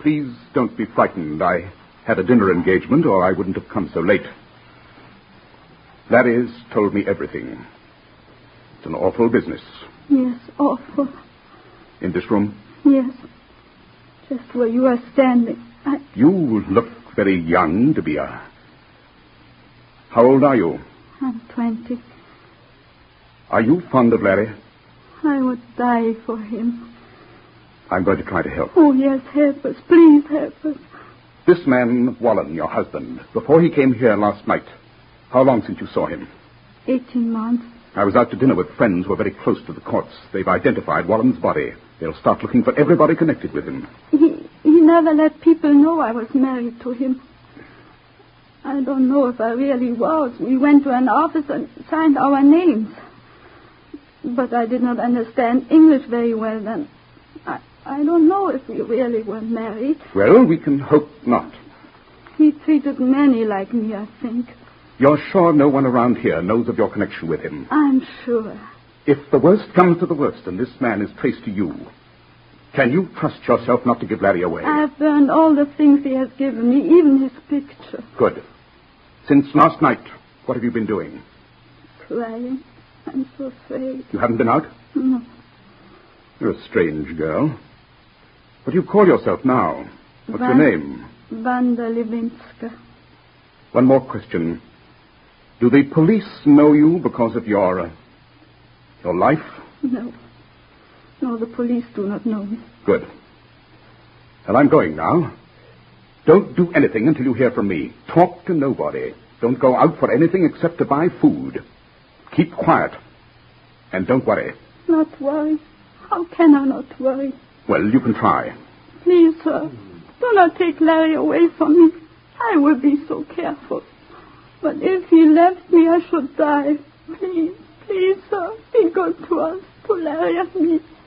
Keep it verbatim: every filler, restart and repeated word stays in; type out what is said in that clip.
Please don't be frightened. I had a dinner engagement, or I wouldn't have come so late. Larry's told me everything. It's an awful business. Yes, awful. In this room? Yes. Just where you are standing. I... You look very young to be a... How old are you? I'm twenty. Are you fond of Larry? I would die for him. I'm going to try to help. Oh, yes, help us. Please help us. This man, Wallen, your husband, before he came here last night, how long since you saw him? Eighteen months. I was out to dinner with friends who are very close to the courts. They've identified Wallen's body. They'll start looking for everybody connected with him. He, he never let people know I was married to him. I don't know if I really was. We went to an office and signed our names. But I did not understand English very well then. I, I don't know if we really were married. Well, we can hope not. He treated many like me, I think. You're sure no one around here knows of your connection with him? I'm sure. If the worst comes to the worst and this man is traced to you, can you trust yourself not to give Larry away? I've burned all the things he has given me, even his picture. Good. Since last night, what have you been doing? Crying. I'm so afraid. You haven't been out? No. You're a strange girl. What do you call yourself now? What's Van, your name? Wanda Levinska. One more question. Do the police know you because of your... Uh, your life? No. No, the police do not know me. Good. Well, I'm going now. Don't do anything until you hear from me. Talk to nobody. Don't go out for anything except to buy food. Keep quiet. And don't worry. Not worry? How can I not worry? Well, you can try. Please, sir, do not take Larry away from me. I will be so careful. But if he left me, I should die. Please, please, sir, be good to us, to Larry and me.